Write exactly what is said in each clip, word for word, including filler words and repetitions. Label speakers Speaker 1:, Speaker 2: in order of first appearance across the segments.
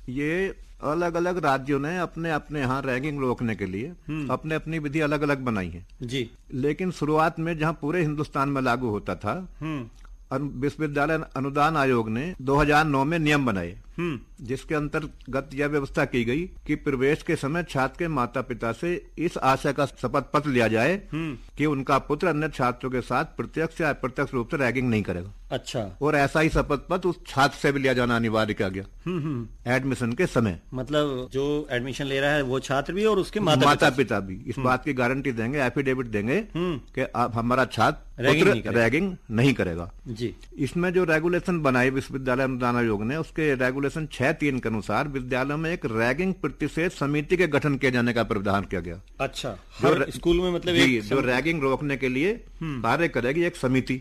Speaker 1: ये अलग अलग राज्यों ने अपने अपने यहाँ रैगिंग रोकने के लिए अपने अपनी विधि अलग अलग बनाई है
Speaker 2: जी।
Speaker 1: लेकिन शुरुआत में जहाँ पूरे हिंदुस्तान में लागू होता था, विश्वविद्यालय अनुदान आयोग ने दो हज़ार नौ में नियम बनाए जिसके अंतर्गत यह व्यवस्था की गई कि प्रवेश के समय छात्र के माता पिता से इस आशय का शपथ पत्र लिया जाए कि उनका पुत्र अन्य छात्रों के साथ प्रत्यक्ष या अप्रत्यक्ष रूप से रैगिंग नहीं करेगा।
Speaker 2: अच्छा।
Speaker 1: और ऐसा ही शपथ पत्र उस छात्र से भी लिया जाना अनिवार्य किया गया एडमिशन के समय।
Speaker 2: मतलब जो एडमिशन ले रहा है वो छात्र भी और उसके माता
Speaker 1: माता पिता भी इस बात की गारंटी देंगे, एफिडेविट देंगे कि आप हमारा छात्र रैगिंग नहीं करेगा
Speaker 2: जी।
Speaker 1: इसमें जो रेगुलेशन बनाए विश्वविद्यालय अनुदान आयोग ने, उसके रेगुलेशन छह तीन के अनुसार विद्यालयों में एक रैगिंग प्रतिषेध समिति के गठन किए जाने का प्रावधान किया गया।
Speaker 2: अच्छा। हर स्कूल में मतलब एक
Speaker 1: जो रैगिंग रोकने के लिए कार्य करेगी एक समिति।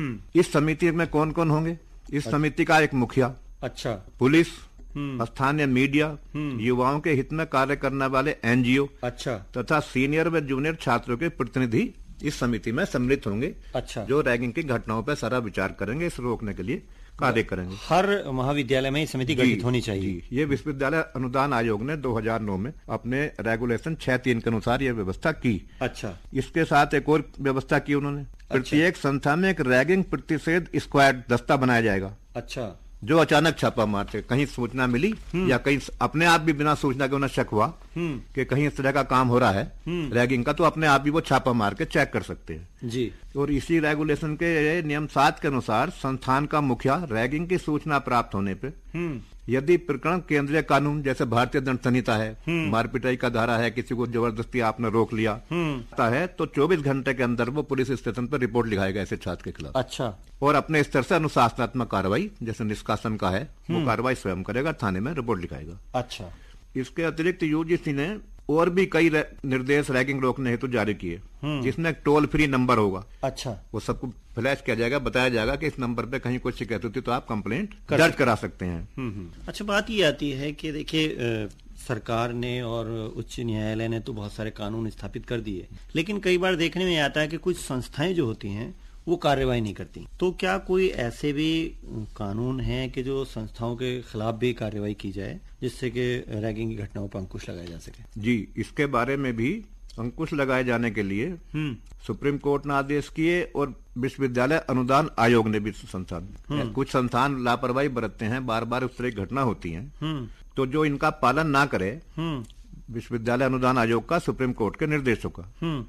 Speaker 1: इस समिति में कौन कौन होंगे? इस समिति का एक मुखिया,
Speaker 2: अच्छा,
Speaker 1: पुलिस, स्थानीय मीडिया, युवाओं के हित में कार्य करने वाले एनजीओ,
Speaker 2: अच्छा,
Speaker 1: तथा सीनियर व जूनियर छात्रों के प्रतिनिधि इस समिति में सम्मिलित होंगे।
Speaker 2: अच्छा।
Speaker 1: जो रैगिंग की घटनाओं पर सारा विचार करेंगे, इस रोकने के लिए कार्य करेंगे।
Speaker 2: हर महाविद्यालय में समिति गठित होनी चाहिए।
Speaker 1: ये विश्वविद्यालय अनुदान आयोग ने दो हज़ार नौ में अपने रेगुलेशन छह तीन के अनुसार ये व्यवस्था की।
Speaker 2: अच्छा।
Speaker 1: इसके साथ एक और व्यवस्था की उन्होंने। अच्छा। प्रत्येक संस्था में एक रैगिंग प्रतिषेध स्क्वाड दस्ता बनाया जाएगा।
Speaker 2: अच्छा।
Speaker 1: जो अचानक छापा मारते, कहीं सूचना मिली या कहीं अपने आप भी बिना सूचना के उन्हें शक हुआ कि कहीं इस तरह का काम हो रहा है रैगिंग का, तो अपने आप भी वो छापा मार के चेक कर सकते हैं
Speaker 2: जी। और
Speaker 1: इसी रेगुलेशन के नियम सात के अनुसार संस्थान का मुखिया रैगिंग की सूचना प्राप्त होने पे यदि प्रकरण केंद्रीय कानून जैसे भारतीय दंड संहिता है, मारपिटाई का धारा है, किसी को जबरदस्ती आपने रोक लिया है, तो चौबीस घंटे के अंदर वो पुलिस स्टेशन पर रिपोर्ट लिखाएगा ऐसे छात्र के खिलाफ।
Speaker 2: अच्छा।
Speaker 1: और अपने स्तर से अनुशासनात्मक कार्रवाई जैसे निष्कासन का है वो कार्रवाई स्वयं करेगा, थाने में रिपोर्ट लिखाएगा।
Speaker 2: अच्छा।
Speaker 1: इसके अतिरिक्त यूजीसी ने और भी कई निर्देश रैगिंग रोकने हेतु जारी किए जिसमें एक टोल फ्री नंबर होगा।
Speaker 2: अच्छा। वो
Speaker 1: सबको फ्लैश किया जाएगा, बताया जाएगा कि इस नंबर पे कहीं कोई शिकायत होती तो आप कंप्लेंट दर्ज करा सकते हैं।
Speaker 2: अच्छा, बात ये आती है कि देखिए सरकार ने और उच्च न्यायालय ने तो बहुत सारे कानून स्थापित कर दिए, लेकिन कई बार देखने में आता है कि कुछ संस्थाएं जो होती हैं वो कार्रवाई नहीं करती। तो क्या कोई ऐसे भी कानून हैं कि जो संस्थाओं के खिलाफ भी कार्रवाई की जाए जिससे कि रैगिंग की घटनाओं पर अंकुश लगाया जा सके?
Speaker 1: जी, इसके बारे में भी अंकुश लगाए जाने के लिए सुप्रीम कोर्ट ने आदेश किए और विश्वविद्यालय अनुदान आयोग ने भी संस्थान, कुछ संस्थान लापरवाही बरतते हैं, बार बार उस तरह की घटना होती है, तो जो इनका पालन ना करे विश्वविद्यालय अनुदान आयोग का, सुप्रीम कोर्ट के निर्देशों का,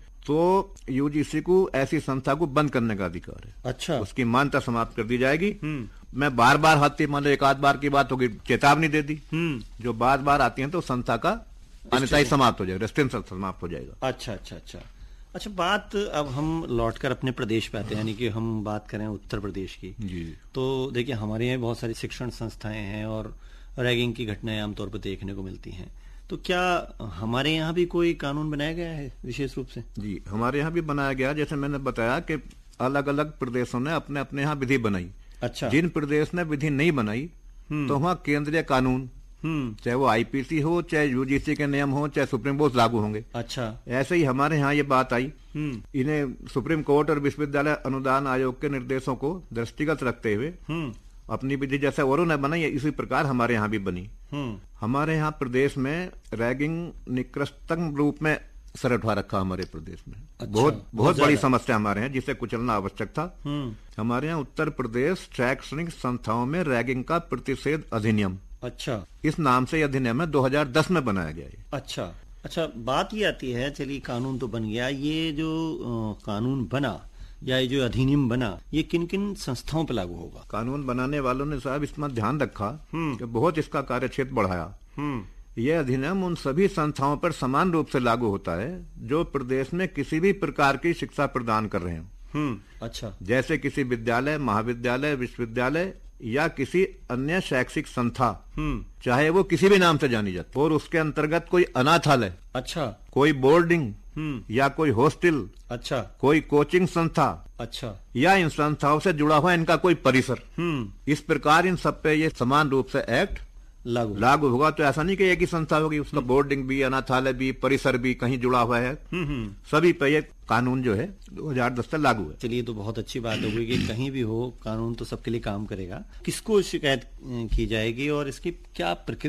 Speaker 1: तो यूजीसी को ऐसी संस्था को बंद करने का अधिकार है।
Speaker 2: अच्छा।
Speaker 1: उसकी मान्यता समाप्त कर दी जाएगी। मैं बार बार आती, मान लो एक आध बार की बात होगी, चेतावनी दे दी, जो बार बार आती है तो संस्था का मान्यता ही समाप्त हो जाएगा, रेस्ट्रिक्शन समाप्त हो जाएगा।
Speaker 2: अच्छा अच्छा अच्छा अच्छा बात अब हम लौटकर अपने प्रदेश पे आते हैं, यानी कि हम बात करें उत्तर प्रदेश की
Speaker 1: जी।
Speaker 2: तो देखिए हमारे यहाँ बहुत सारी शिक्षण संस्थाएं हैं और रैगिंग की घटनाएं आमतौर पर देखने को मिलती हैं। तो क्या हमारे यहाँ भी कोई कानून बनाया गया है विशेष रूप से?
Speaker 1: जी, हमारे यहाँ भी बनाया गया। जैसे मैंने बताया कि अलग अलग प्रदेशों ने अपने अपने यहाँ विधि बनाई।
Speaker 2: अच्छा।
Speaker 1: जिन प्रदेश ने विधि नहीं बनाई तो वहाँ केंद्रीय कानून, चाहे वो आईपीसी हो, चाहे यूजीसी के नियम हो, चाहे सुप्रीम कोर्ट लागू होंगे।
Speaker 2: अच्छा।
Speaker 1: ऐसे ही हमारे यहाँ ये बात आई, इन्हें सुप्रीम कोर्ट और विश्वविद्यालय अनुदान आयोग के निर्देशों को दृष्टिगत रखते हुए अपनी विधि जैसे औरों ने बनाई, इसी प्रकार हमारे यहाँ भी बनी। हमारे यहाँ प्रदेश में रैगिंग निकृष्टतम रूप में सर उठा रखा हमारे प्रदेश में। अच्छा, बहुत बहुत बड़ी समस्या हमारे यहाँ, जिसे कुचलना आवश्यक था। हमारे यहाँ उत्तर प्रदेश शैक्षणिक संस्थाओं में रैगिंग का प्रतिषेध अधिनियम, अच्छा, इस नाम से अधिनियम है, दो हज़ार दस में बनाया गया है।
Speaker 2: अच्छा अच्छा बात ये आती है, चलिए कानून तो बन गया, ये जो आ, कानून बना या ये जो अधिनियम बना, ये किन किन संस्थाओं पर लागू होगा?
Speaker 1: कानून बनाने वालों ने साहब इसमें ध्यान रखा कि बहुत इसका कार्यक्षेत्र बढ़ाया। यह अधिनियम उन सभी संस्थाओं पर समान रूप से लागू होता है जो प्रदेश में किसी भी प्रकार की शिक्षा प्रदान कर रहे हैं।
Speaker 2: अच्छा।
Speaker 1: जैसे किसी विद्यालय, महाविद्यालय, विश्वविद्यालय या किसी अन्य शैक्षिक संस्था, चाहे वो किसी भी नाम से जानी जाती, और उसके अंतर्गत कोई अनाथालय,
Speaker 2: अच्छा,
Speaker 1: कोई बोर्डिंग या कोई हॉस्टल,
Speaker 2: अच्छा,
Speaker 1: कोई कोचिंग संस्था,
Speaker 2: अच्छा,
Speaker 1: या इन संस्थाओं से जुड़ा हुआ इनका कोई परिसर, इस प्रकार इन सब पे ये समान रूप से एक्ट लागू लागू होगा। तो ऐसा नहीं कि एक ही संस्था होगी, उसका बोर्डिंग भी, अनाथालय भी, परिसर भी कहीं जुड़ा हुआ है, सभी पे ये कानून जो है दो हज़ार दस से लागू है।
Speaker 2: चलिए, तो बहुत अच्छी बात होगी कि कहीं भी हो कानून तो सबके लिए काम करेगा। किसको शिकायत की जाएगी और इसकी क्या प्रक्रिया